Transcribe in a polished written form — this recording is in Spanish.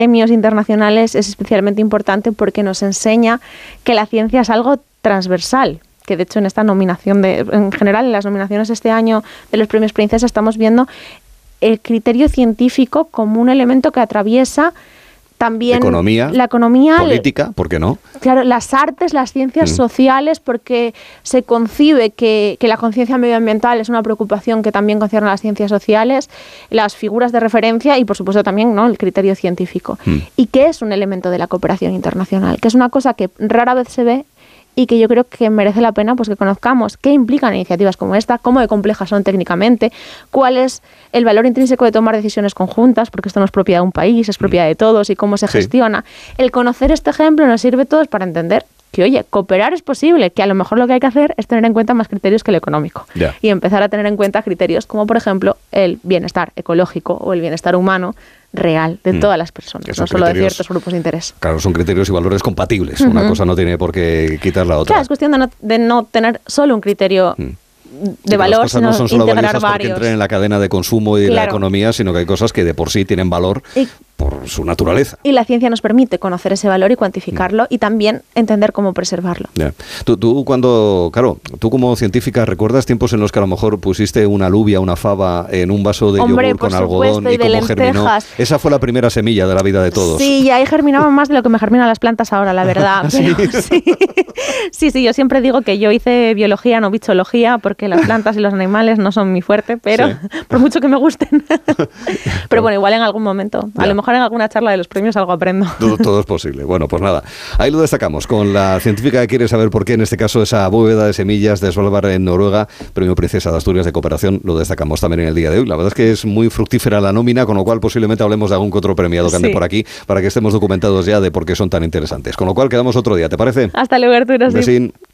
premios internacionales es especialmente importante porque nos enseña que la ciencia es algo transversal, que de hecho en esta nominación, en general en las nominaciones este año de los premios Princesa, estamos viendo el criterio científico como un elemento que atraviesa también la economía, política, ¿por qué no? Claro, las artes, las ciencias sociales, porque se concibe que la conciencia medioambiental es una preocupación que también concierne a las ciencias sociales, las figuras de referencia y, por supuesto, también, ¿no?, el criterio científico. Y que es un elemento de la cooperación internacional, que es una cosa que rara vez se ve y que yo creo que merece la pena pues que conozcamos qué implican iniciativas como esta, cómo de complejas son técnicamente, cuál es el valor intrínseco de tomar decisiones conjuntas, porque esto no es propiedad de un país, es propiedad de todos, y cómo se gestiona. El conocer este ejemplo nos sirve a todos para entender que, oye, cooperar es posible, que a lo mejor lo que hay que hacer es tener en cuenta más criterios que el económico. Y empezar a tener en cuenta criterios como, por ejemplo, el bienestar ecológico o el bienestar humano real de todas las personas, no solo de ciertos grupos de interés. Claro, son criterios y valores compatibles. Una cosa no tiene por qué quitar la otra. Claro, es cuestión de no tener solo un criterio de valor, sino no son solo integrar varios. Porque entren en la cadena de consumo y de la economía, sino que hay cosas que de por sí tienen valor por su naturaleza. Y la ciencia nos permite conocer ese valor y cuantificarlo y también entender cómo preservarlo. Tú como científica, ¿recuerdas tiempos en los que a lo mejor pusiste una alubia, una faba en un vaso de yogur con algodón y cómo germinó? Esa fue la primera semilla de la vida de todos. Sí, y ahí germinaban más de lo que me germinan las plantas ahora, la verdad. Sí, yo siempre digo que yo hice biología, no bichología, porque las plantas y los animales no son mi fuerte, pero por mucho que me gusten. Pero bueno, igual en algún momento, a lo mejor en alguna charla de los premios algo aprendo. Todo es posible. Bueno, pues nada, ahí lo destacamos con la científica que quiere saber por qué, en este caso, esa bóveda de semillas de Svalbard en Noruega, Premio Princesa de Asturias de Cooperación, lo destacamos también en el día de hoy. La verdad es que es muy fructífera la nómina, con lo cual posiblemente hablemos de algún que otro premiado que ande por aquí, para que estemos documentados ya de por qué son tan interesantes. Con lo cual quedamos otro día, ¿te parece? Hasta luego, Arturo. Besín.